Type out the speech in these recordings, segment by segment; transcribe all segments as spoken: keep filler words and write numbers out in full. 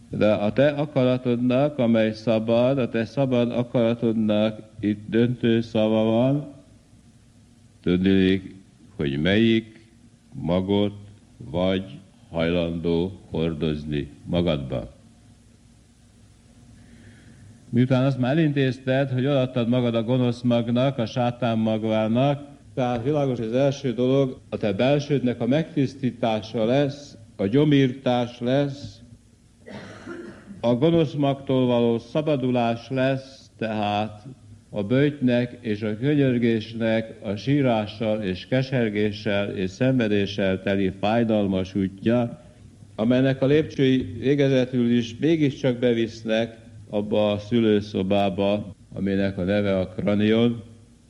De a te akaratodnak, amely szabad, a te szabad akaratodnak itt döntő szava van, tudnék, hogy melyik magot vagy hajlandó hordozni magadban. Miután azt már elintézted, hogy odaadtad magad a gonosz magnak, a sátán magvának, tehát világos, az első dolog a te belsődnek a megtisztítása lesz, a gyomírtás lesz, a gonosz magtól való szabadulás lesz, tehát a böjtnek és a könyörgésnek a sírással és kesergéssel és szenvedéssel teli fájdalmas útja, amelynek a lépcsői végezetül is mégiscsak bevisznek abba a szülőszobába, aminek a neve a kranion,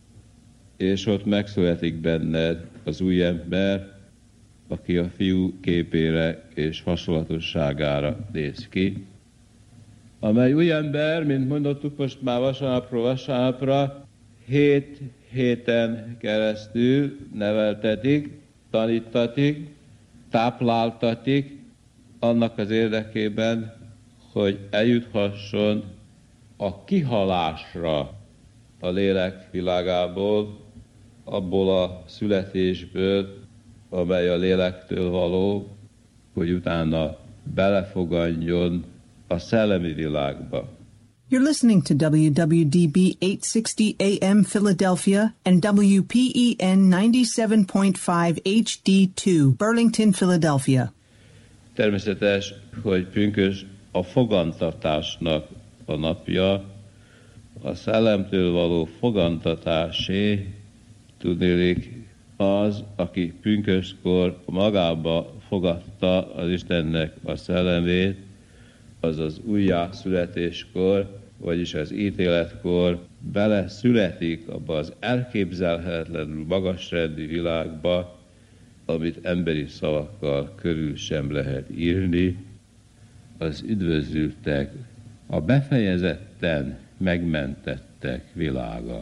és ott megszületik benned az új ember, aki a fiú képére és hasonlatosságára néz ki, amely új ember, mint mondottuk most már vasárnapról vasárnapra, hét héten keresztül neveltetik, tanítatik, tápláltatik annak az érdekében, hogy eljuthasson a kihalásra a lélek világából, abból a születésből, amely a lélektől való, hogy utána belefogadjon a szellemi világba. You're listening to W W D B eight sixty A M Philadelphia and W P E N ninety-seven point five H D two, Burlington, Philadelphia. Természetes, hogy pünkösd a fogantatásnak a napja, a szellemtől való fogantatásé, tudnélik az, aki pünkösdkor magába fogadta az Istennek a szellemét, az az újjászületéskor, vagyis az ítéletkor bele születik abba az elképzelhetetlenül magasrendű világba, amit emberi szavakkal körül sem lehet írni, az üdvözültek, a befejezetten megmentettek világa.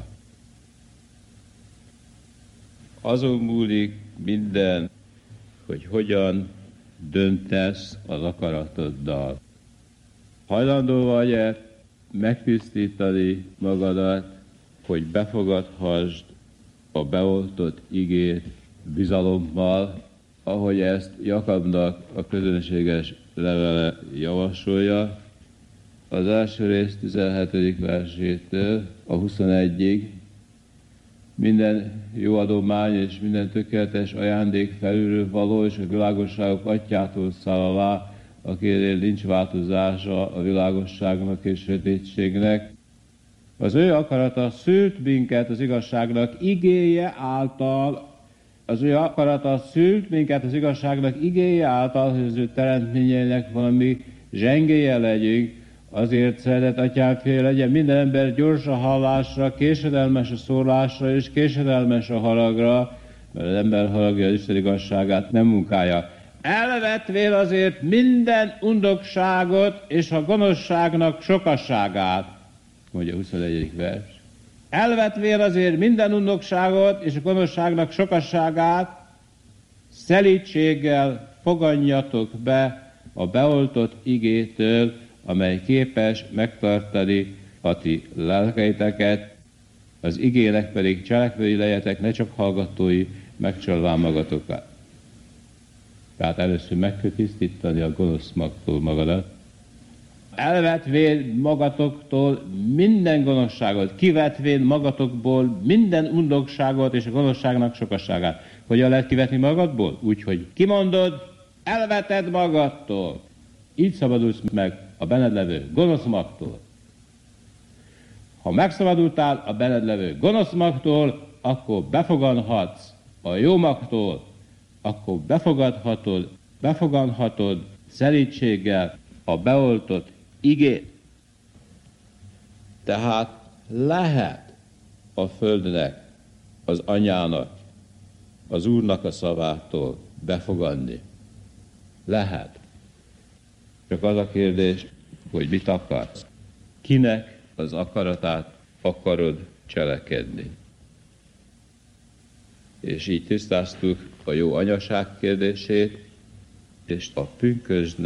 Azon múlik minden, hogy hogyan döntesz az akaratoddal. Hajlandó vagy-e megtisztítani magadat, hogy befogadhassd a beoltott igét bizalommal, ahogy ezt Jakabnak a közönséges levele javasolja, az első rész tizenhetedik versétől a huszonegyig. Minden jó adomány és minden tökéletes ajándék felülről való, és a világosságok atyától száll alá, akinél nincs változása a világosságnak és sötétségnek. Az ő akarata szült minket az igazságnak igéje által, az ő akarata szült minket az igazságnak igéje által, hogy az ő teremtményeinek valami zsengéje legyünk. Azért, szeretett atyám, fél legyen minden ember gyors a hallásra, késedelmes a szólásra és késedelmes a haragra, mert az ember haragja az Isten igazságát nem munkálja. Elvetvél azért minden undokságot és a gonoszságnak sokasságát, mondja a huszonegyedik vers. Elvetvél azért minden undokságot és a gonoszságnak sokasságát, szelídséggel fogadjatok be a beoltott igétől, amely képes megtartani a ti lelkeiteket, az igének pedig cselekvői legyetek, ne csak hallgatói, megcsalván magatokat. Tehát először meg kell tisztítani a gonosz magtól magadat. Elvetvén magatoktól minden gonoszságot, kivetvén magatokból minden undokságot és a gonoszságnak sokasságát. Hogyan lehet kivetni magadból? Úgy, hogy kimondod, elveted magadtól. Így szabadulsz meg a benned levő gonosz magtól. Ha megszabadultál a benned levő gonosz magtól, akkor befogadhatsz a jó magtól, akkor befogadhatod, befogadhatod szelídséggel a beoltott igét. Tehát lehet a földnek, az anyának, az Úrnak a szavától befogadni. Lehet. Csak az a kérdés, hogy mit akarsz. Kinek az akaratát akarod cselekedni. És így tisztáztuk a jó anyaság kérdését, és a pünkösd